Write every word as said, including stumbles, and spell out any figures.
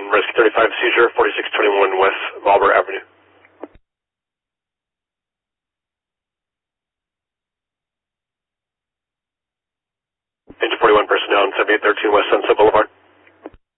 Rescue thirty-five seizure, forty-six twenty-one West Valber Avenue. Engine forty-one personnel on seventy-eight thirteen West Sunset Boulevard.